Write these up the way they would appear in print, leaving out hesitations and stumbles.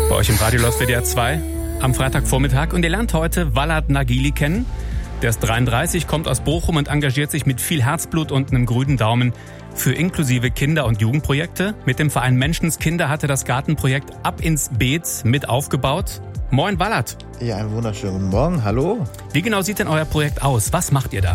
Bei euch im Radio läuft WDR 2 am Freitagvormittag und ihr lernt heute Walad Nagili kennen. Der ist 33, kommt aus Bochum und engagiert sich mit viel Herzblut und einem grünen Daumen für inklusive Kinder- und Jugendprojekte. Mit dem Verein Menschenskinder hat er das Gartenprojekt Ab ins Beet mit aufgebaut. Moin Walad. Ja, einen wunderschönen guten Morgen, hallo. Wie genau sieht denn euer Projekt aus? Was macht ihr da?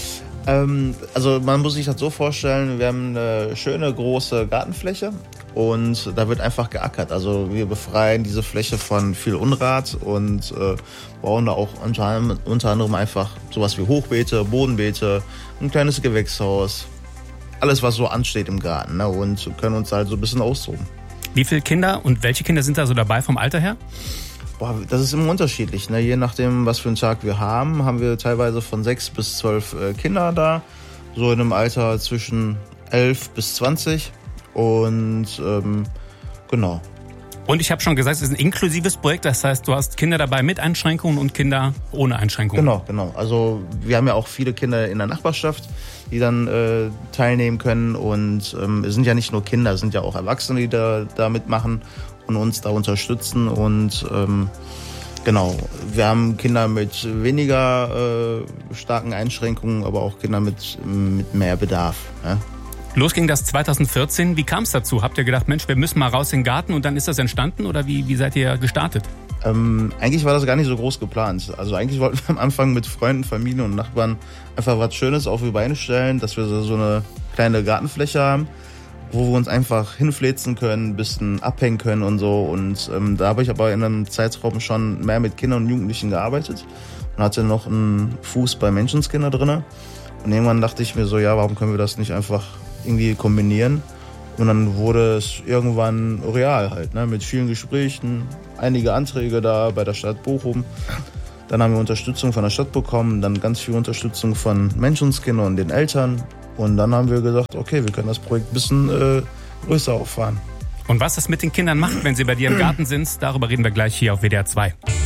Also man muss sich das so vorstellen, wir haben eine schöne große Gartenfläche und da wird einfach geackert. Also wir befreien diese Fläche von viel Unrat und bauen da auch unter anderem einfach sowas wie Hochbeete, Bodenbeete, ein kleines Gewächshaus. Alles, was so ansteht im Garten, ne? Und können uns halt so ein bisschen austoben. Wie viele Kinder und welche Kinder sind da so dabei vom Alter her? Boah, das ist immer unterschiedlich, ne? Je nachdem, was für einen Tag wir haben wir teilweise von 6 bis 12 Kinder da. So in einem Alter zwischen 11 bis 20. Und genau. Und ich habe schon gesagt, es ist ein inklusives Projekt. Das heißt, du hast Kinder dabei mit Einschränkungen und Kinder ohne Einschränkungen. Genau. Also wir haben ja auch viele Kinder in der Nachbarschaft, die dann teilnehmen können. Und es sind ja nicht nur Kinder, es sind ja auch Erwachsene, die da mitmachen und uns da unterstützen. Und genau, wir haben Kinder mit weniger starken Einschränkungen, aber auch Kinder mit mehr Bedarf. Ja? Los ging das 2014. Wie kam es dazu? Habt ihr gedacht, Mensch, wir müssen mal raus in den Garten und dann ist das entstanden? Oder wie seid ihr gestartet? Eigentlich war das gar nicht so groß geplant. Also eigentlich wollten wir am Anfang mit Freunden, Familie und Nachbarn einfach was Schönes auf die Beine stellen, dass wir so eine kleine Gartenfläche haben, wo wir uns einfach hinfläzen können, ein bisschen abhängen können und so. Und da habe ich aber in einem Zeitraum schon mehr mit Kindern und Jugendlichen gearbeitet und hatte noch einen Fuß bei Menschenskinder drin. Und irgendwann dachte ich mir so, ja, warum können wir das nicht einfach irgendwie kombinieren? Und dann wurde es irgendwann real halt, ne? Mit vielen Gesprächen, einige Anträge da bei der Stadt Bochum. Dann haben wir Unterstützung von der Stadt bekommen, dann ganz viel Unterstützung von Menschenskinder und den Eltern. Und dann haben wir gesagt, okay, wir können das Projekt ein bisschen größer auffahren. Und was das mit den Kindern macht, wenn sie bei dir im Garten sind, darüber reden wir gleich hier auf WDR 2.